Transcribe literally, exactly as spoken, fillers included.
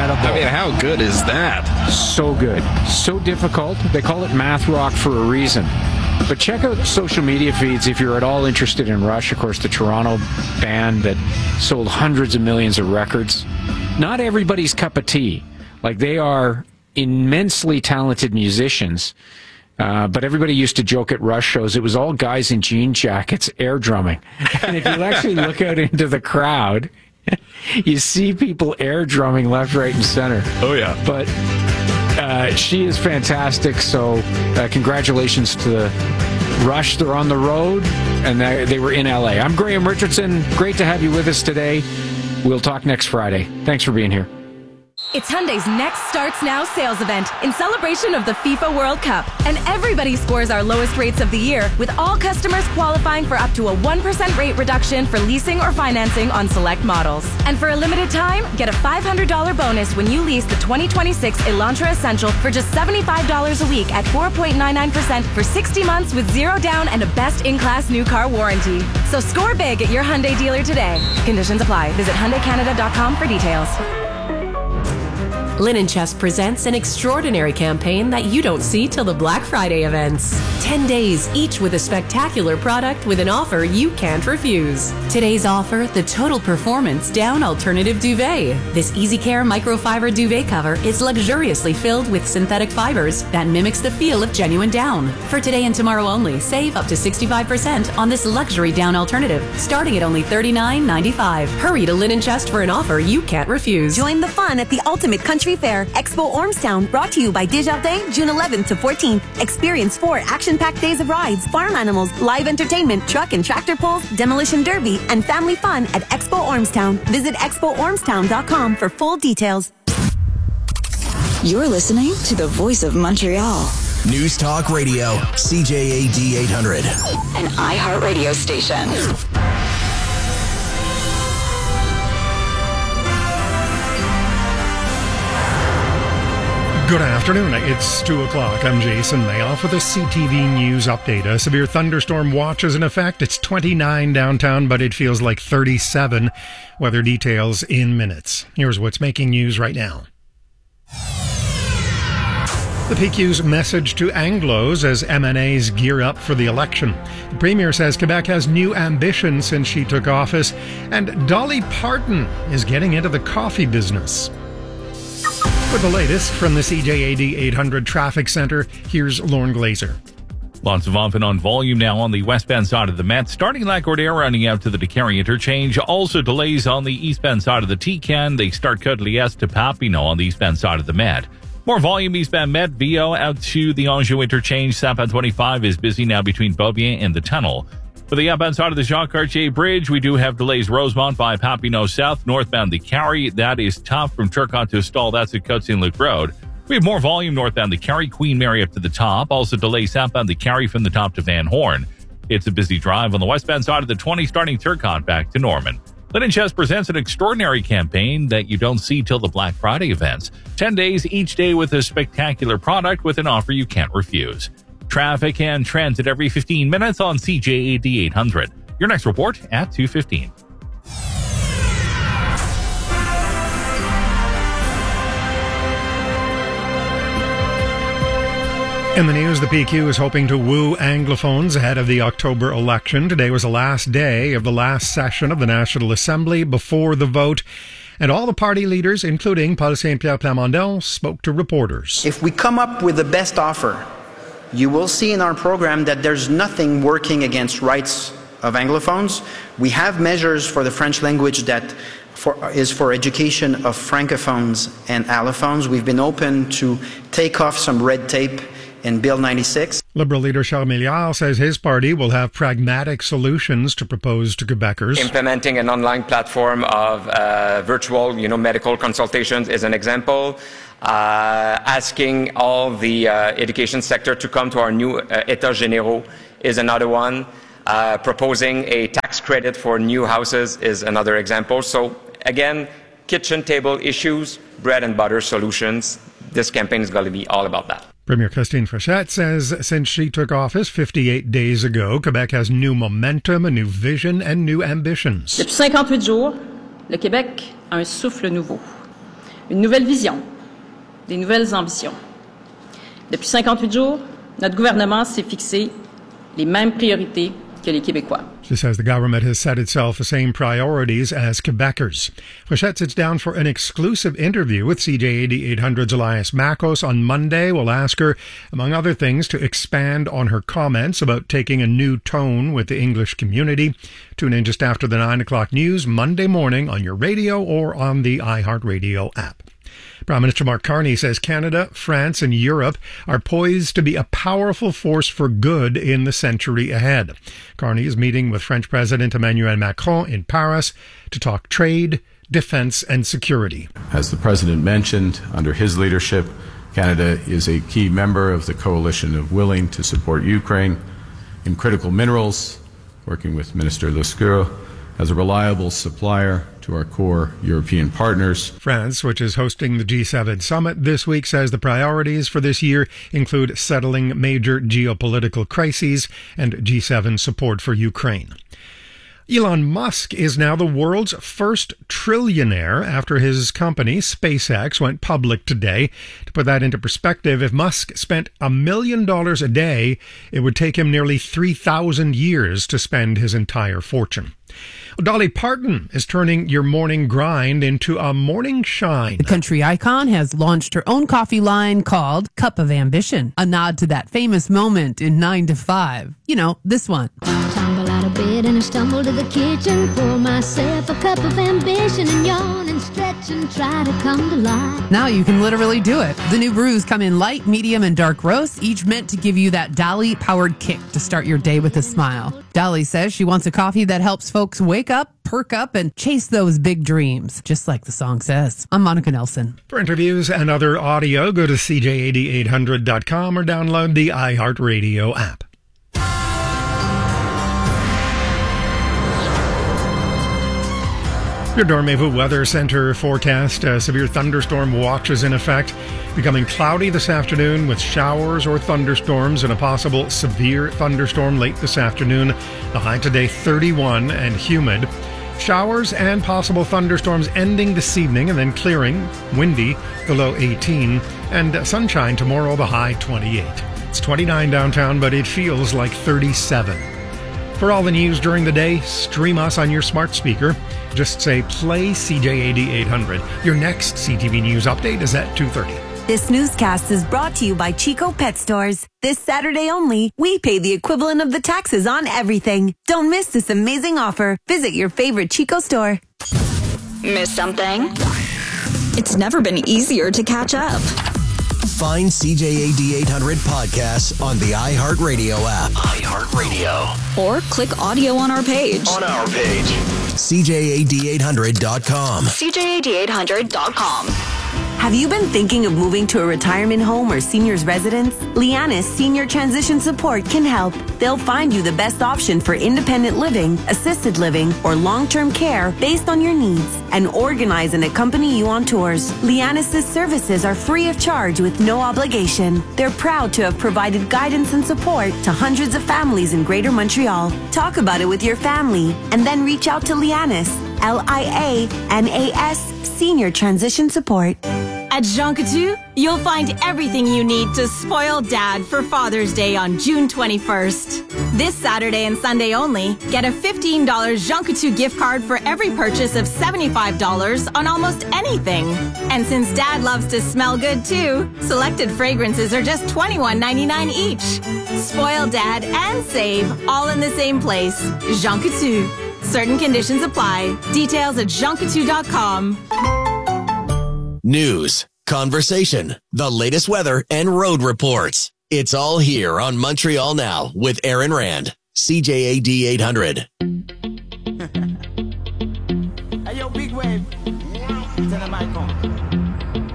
incredible. I mean, how good is that? So good. So difficult. They call it math rock for a reason. But check out social media feeds if you're at all interested in Rush. Of course, the Toronto band that sold hundreds of millions of records. Not everybody's cup of tea. Like, they are immensely talented musicians. Uh, but everybody used to joke at Rush shows, it was all guys in jean jackets air drumming. And if you actually look out into the crowd, you see people air drumming left, right, and center. Oh, yeah. But uh, she is fantastic. So uh, congratulations to the Rush. They're on the road, and they, they were in L A. I'm Graham Richardson. Great to have you with us today. We'll talk next Friday. Thanks for being here. It's Hyundai's Next Starts Now sales event in celebration of the FIFA World Cup. And everybody scores our lowest rates of the year, with all customers qualifying for up to a one percent rate reduction for leasing or financing on select models. And for a limited time, get a five hundred dollars bonus when you lease the twenty twenty-six Elantra Essential for just seventy-five dollars a week at four point nine nine percent for sixty months with zero down and a best-in-class new car warranty. So score big at your Hyundai dealer today. Conditions apply. Visit Hyundai Canada dot com for details. Linen Chest presents an extraordinary campaign that you don't see till the Black Friday events. Ten days, each with a spectacular product with an offer you can't refuse. Today's offer, the Total Performance Down Alternative Duvet. This Easy Care microfiber duvet cover is luxuriously filled with synthetic fibers that mimics the feel of genuine down. For today and tomorrow only, save up to sixty-five percent on this luxury down alternative, starting at only thirty-nine ninety-five. Hurry to Linen Chest for an offer you can't refuse. Join the fun at the Ultimate Country Fair, Expo Ormstown, brought to you by Desjardins, June eleventh to fourteenth. Experience four action-packed days of rides, farm animals, live entertainment, truck and tractor pulls, demolition derby, and family fun at Expo Ormstown. Visit expo ormstown dot com for full details. You're listening to the Voice of Montreal. News Talk Radio, C J A D eight hundred. An iHeartRadio station. Good afternoon. It's two o'clock. I'm Jason Mayoff with a C T V News update. A severe thunderstorm watch is in effect. It's twenty-nine downtown, but it feels like thirty-seven. Weather details in minutes. Here's what's making news right now. The P Q's message to Anglos as M N As gear up for the election. The Premier says Quebec has new ambitions since she took office, and Dolly Parton is getting into the coffee business. With the latest from the C J A D eight hundred Traffic Center, here's Lauren Glazer. Lots of off and on volume now on the westbound side of the Met, starting Lac-Gordère running out to the DeCarry interchange. Also delays on the eastbound side of the T-Can. They start Côte-Liesse to Papineau on the eastbound side of the Met. More volume eastbound Met, Viau out to the Anjou interchange. Southbound twenty-five is busy now between Beaubien and the tunnel. For the outbound side of the Jacques-Cartier Bridge, we do have delays Rosemont by Papineau South, northbound the Carry. That is tough from Turcotte to Stall. That's at Côte-Saint-Luc Road. We have more volume northbound the Carry, Queen Mary up to the top. Also delays southbound the Carry from the top to Van Horn. It's a busy drive on the westbound side of the twenty, starting Turcotte back to Norman. Linen Chest presents an extraordinary campaign that you don't see till the Black Friday events. Ten days, each day with a spectacular product with an offer you can't refuse. Traffic and transit every fifteen minutes on C J A D eight hundred. Your next report at two fifteen. In the news, the P Q is hoping to woo Anglophones ahead of the October election. Today was the last day of the last session of the National Assembly before the vote, and all the party leaders, including Paul Saint-Pierre Plamondon, spoke to reporters. If we come up with the best offer, you will see in our program that there's nothing working against rights of Anglophones. We have measures for the French language that for, is for education of Francophones and allophones. We've been open to take off some red tape in Bill ninety-six. Liberal leader Charles Milliard says his party will have pragmatic solutions to propose to Quebecers. Implementing an online platform of uh, virtual, you know, medical consultations is an example. Uh, asking all the uh, education sector to come to our new uh, États généraux is another one. Uh, proposing a tax credit for new houses is another example. So again, kitchen table issues, bread and butter solutions. This campaign is going to be all about that. Premier Christine Frechette says since she took office fifty-eight days ago, Quebec has new momentum, a new vision, and new ambitions. Depuis cinquante-huit jours, le Québec a un souffle nouveau. une nouvelle vision, des nouvelles ambitions. Depuis cinquante-huit jours, notre gouvernement s'est fixé les mêmes priorités que les Québécois. She says the government has set itself the same priorities as Quebecers. Frechette sits down for an exclusive interview with C J A D eight hundred's Elias Makos on Monday. We'll ask her, among other things, to expand on her comments about taking a new tone with the English community. Tune in just after the nine o'clock news Monday morning on your radio or on the iHeartRadio app. Prime Minister Mark Carney says Canada, France and Europe are poised to be a powerful force for good in the century ahead. Carney is meeting with French President Emmanuel Macron in Paris to talk trade, defense and security. As the President mentioned, under his leadership, Canada is a key member of the coalition of willing to support Ukraine in critical minerals, working with Minister Lescure as a reliable supplier to our core European partners. France, which is hosting the G seven summit this week, says the priorities for this year include settling major geopolitical crises and G seven support for Ukraine. Elon Musk is now the world's first trillionaire after his company, SpaceX, went public today. To put that into perspective, if Musk spent a million dollars a day, it would take him nearly three thousand years to spend his entire fortune. Dolly Parton is turning your morning grind into a morning shine. The country icon has launched her own coffee line called Cup of Ambition, a nod to that famous moment in nine to five. You know, this one. Tumble out of bed and I stumble to the kitchen, pour myself a cup of ambition and yawn and stretch and try to come to life. Now you can literally do it. The new brews come in light, medium, and dark roasts, each meant to give you that Dolly-powered kick to start your day with a smile. Dolly says she wants a coffee that helps folks wake up, perk up, and chase those big dreams, just like the song says. I'm Monica Nelson. For interviews and other audio, go to C J A D eight hundred dot com or download the iHeartRadio app. Your Dormevu Weather Center forecast, a severe thunderstorm watch is in effect, becoming cloudy this afternoon with showers or thunderstorms and a possible severe thunderstorm late this afternoon. The high today thirty-one and humid. Showers and possible thunderstorms ending this evening and then clearing, windy, the low eighteen, and sunshine tomorrow, the high twenty-eight. It's twenty-nine downtown, but it feels like thirty-seven. For all the news during the day, stream us on your smart speaker. Just say, play C J A D eight hundred. Your next C T V News update is at two thirty. This newscast is brought to you by Chico Pet Stores. This Saturday only, we pay the equivalent of the taxes on everything. Don't miss this amazing offer. Visit your favorite Chico store. Miss something? It's never been easier to catch up. Find C J A D eight hundred podcasts on the iHeartRadio app. iHeartRadio. Or click audio on our page. On our page. C J A D eight hundred dot com. C J A D eight hundred dot com. Have you been thinking of moving to a retirement home or senior's residence? Lianis Senior Transition Support can help. They'll find you the best option for independent living, assisted living, or long-term care based on your needs and organize and accompany you on tours. Lianis' services are free of charge with no obligation. They're proud to have provided guidance and support to hundreds of families in Greater Montreal. Talk about it with your family and then reach out to Lianis, L I A N A S, Senior Transition Support. At Jean Coutu, you'll find everything you need to spoil Dad for Father's Day on June twenty-first. This Saturday and Sunday only, get a fifteen dollars Jean Coutu gift card for every purchase of seventy-five dollars on almost anything. And since Dad loves to smell good too, selected fragrances are just twenty-one ninety-nine each. Spoil Dad and save all in the same place. Jean Coutu. Certain conditions apply. Details at jean coutu dot com. News, conversation, the latest weather, and road reports. It's all here on Montreal Now with Aaron Rand. C J A D eight hundred.